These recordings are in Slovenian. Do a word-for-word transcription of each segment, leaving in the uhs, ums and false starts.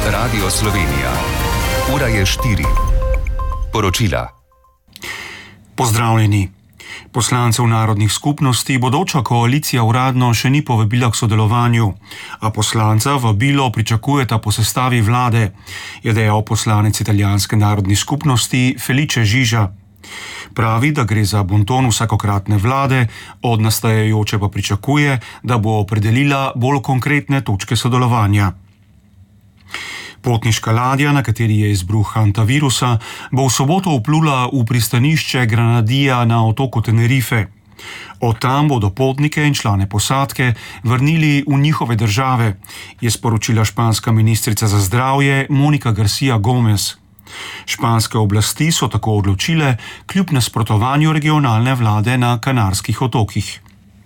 Radio Slovenija. Ura je štiri. Poročila. Pozdravljeni. Poslancev narodnih skupnosti bodoča koalicija uradno še ni povabila k sodelovanju, a poslanca vabilo pričakujeta po sestavi vlade, je dejal poslanec italijanske narodne skupnosti Felice Žiža. Pravi, da gre za bonton vsakokratne vlade, od nastajajoče pa pričakuje, da bo opredelila bolj konkretne točke sodelovanja. Potniška ladja, na kateri je izbruh hantavirusa, bo v soboto vplula v pristanišče Granadija na otoku Tenerife. Od tam bodo potnike in člane posadke vrnili v njihove države, je sporočila španska ministrica za zdravje Mónica García Gómez. Španske oblasti so tako odločile kljub nasprotovanju regionalne vlade na Kanarskih otokih.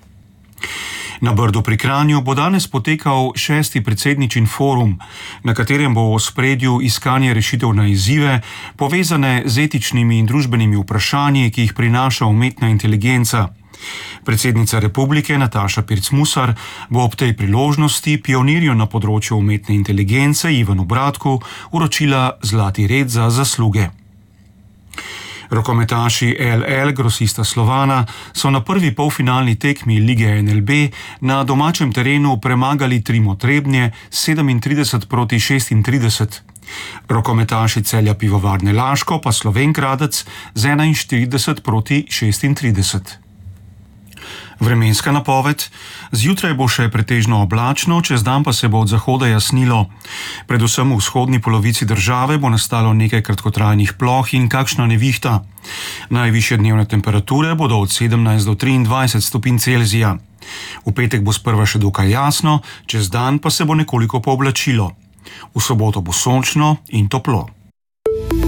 Na Brdu pri Kranju bo danes potekal šesti predsedničin forum, na katerem bo v ospredju iskanje rešitev na izzive, povezane z etičnimi in družbenimi vprašanji, ki jih prinaša umetna inteligenca. Predsednica republike Nataša Pirc Musar bo ob tej priložnosti pionirju na področju umetne inteligence Ivanu Bratku vročila zlati red za zasluge. Rokometaši el el grosista Slovana so na prvi polfinalni tekmi lige en el be na domačem terenu premagali Trimo Trebnje sedemintrideset proti šestintrideset. Rokometaši Celja Pivovarne Laško pa Slovenj Gradec z enainštirideset proti šestintrideset. Vremenska napoved. Zjutraj bo še pretežno oblačno, čez dan pa se bo od zahoda jasnilo. Predvsem v vzhodni polovici države bo nastalo nekaj kratkotrajnih ploh in kakšna nevihta. Najvišje dnevne temperature bodo od sedemnajst do triindvajset stopinj Celzija. V petek bo sprva še dokaj jasno, čez dan pa se bo nekoliko pooblačilo. V soboto bo sončno in toplo.